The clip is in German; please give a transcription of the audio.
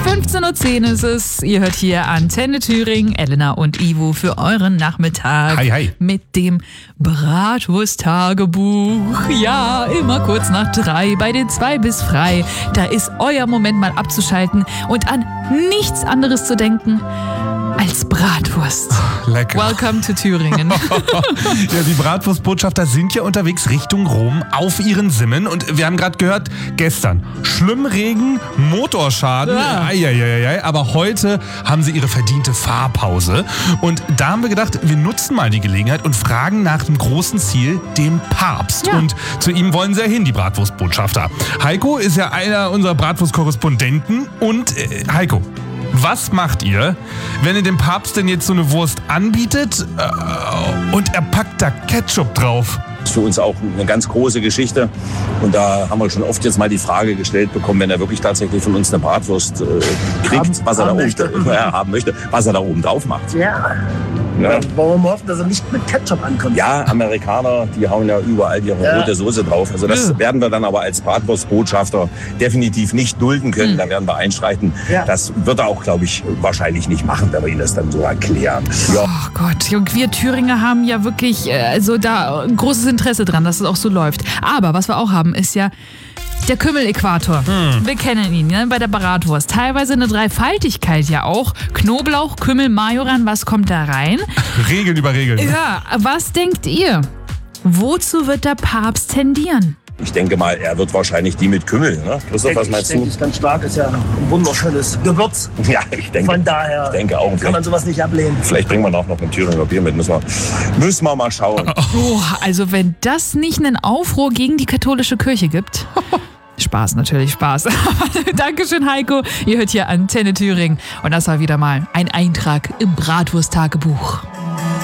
15:10 Uhr ist es. Ihr hört hier Antenne Thüringen, Elena und Ivo für euren Nachmittag. Hi, hi. Mit dem Bratwurst-Tagebuch. Ja, immer kurz nach 3 bei den 2 bis frei. Da ist euer Moment mal abzuschalten und an nichts anderes zu denken als Bratwurst. Lecker. Welcome to Thüringen. Ja, die Bratwurstbotschafter sind ja unterwegs Richtung Rom auf ihren Simmen. Und wir haben gerade gehört, gestern Schlimmregen, Motorschaden. Ja. Eieieiei. Aber heute haben sie ihre verdiente Fahrpause. Und da haben wir gedacht, wir nutzen mal die Gelegenheit und fragen nach dem großen Ziel, dem Papst. Ja. Und zu ihm wollen sie ja hin, die Bratwurstbotschafter. Heiko ist ja einer unserer Bratwurstkorrespondenten. Und Heiko, was macht ihr, wenn ihr dem Papst denn jetzt so eine Wurst anbietet und er packt da Ketchup drauf? Das ist für uns auch eine ganz große Geschichte. Und da haben wir schon oft jetzt mal die Frage gestellt bekommen, wenn er wirklich tatsächlich von uns eine Bratwurst kriegt, was er da oben drauf macht. Ja. Ja. Warum hoffen, dass er nicht mit Ketchup ankommt? Ja, Amerikaner, die hauen ja überall ihre rote Soße drauf. Also das werden wir dann aber als Bratwurstbotschafter definitiv nicht dulden können. Da werden wir einschreiten. Ja. Das wird er auch, glaube ich, wahrscheinlich nicht machen, wenn wir ihn das dann so erklären. Ja. Oh Gott, und wir Thüringer haben ja wirklich da ein großes Interesse dran, dass es auch so läuft. Aber was wir auch haben, ist ja der Kümmel-Äquator. Wir kennen ihn, ne? Bei der Bratwurst. Teilweise eine Dreifaltigkeit ja auch. Knoblauch, Kümmel, Majoran, was kommt da rein? Regeln über Regeln. Ja, was denkt ihr? Wozu wird der Papst tendieren? Ich denke mal, er wird wahrscheinlich die mit Kümmel. Ne? Christoph, was meinst denke du? ich ganz stark, ist ja ein wunderschönes Gewürz. Ja, ich denke. Von daher Ich denke auch. kann man sowas nicht ablehnen. Vielleicht bringen wir noch ein Thüringer Bier mit. Müssen wir mal schauen. Oh, also wenn das nicht einen Aufruhr gegen die katholische Kirche gibt. Spaß, natürlich Spaß. Dankeschön, Heiko. Ihr hört hier Antenne Thüringen. Und das war wieder mal ein Eintrag im Bratwurst-Tagebuch.